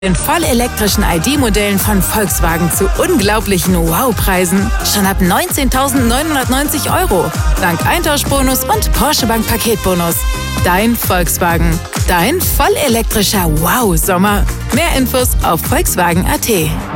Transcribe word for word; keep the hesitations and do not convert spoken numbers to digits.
In vollelektrischen I D-Modellen von Volkswagen zu unglaublichen Wow-Preisen. Schon ab neunzehntausendneunhundertneunzig Euro. Dank Eintauschbonus und Porsche Bank Paketbonus. Dein Volkswagen. Dein vollelektrischer Wow-Sommer. Mehr Infos auf volkswagen punkt a t.